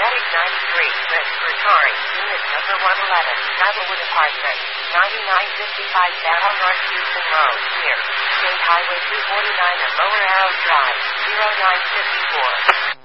Attic 93, Christopher Tari, Unit Number 111, Travelwood Apartment, 9955 Battle North Houston Road, near State Highway 249 and Lower Arrow Drive, 0954.